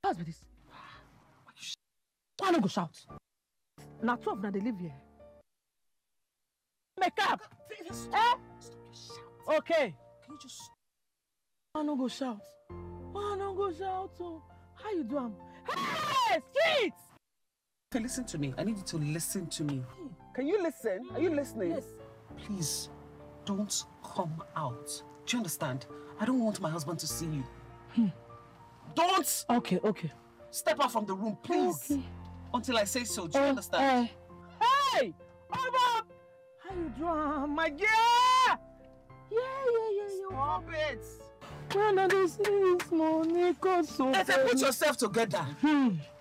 How's with this? Why not go shout? Now 12 now they live here. Make up! Stop your shout. Okay. Can you just... Why not go shout? Why not go shout? Oh, how you do? Hey, streets! Okay, listen to me. I need you to listen to me. Can you listen? Are you listening? Yes. Please, don't come out. Do you understand? I don't want my husband to see you. Don't! Okay. Step out from the room, please. Okay. Until I say so. Do you understand? Hey! How you doing, my girl? Yeah. Stop it! When I don't see this money, cause so... Put yourself together.